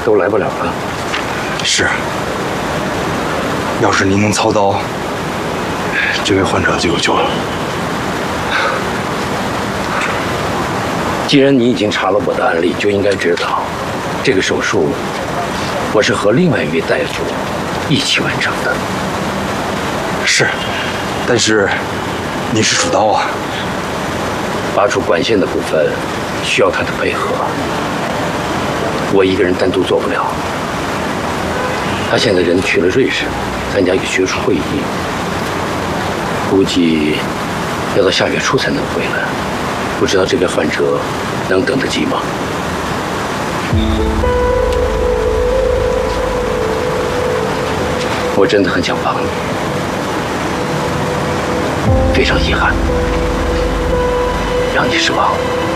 都来不了了。 是。要是您能操刀，这位患者就有救了。 既然你已经查了我的案例，就应该知道，这个手术我是和另外一位大夫一起完成的。 是，但是你是主刀啊。 拔除管线的部分需要他的配合，我一个人单独做不了。他现在人去了瑞士，参加一个学术会议，估计要到下月初才能回来。不知道这位患者能等得及吗？我真的很想帮你，非常遗憾让你失望了。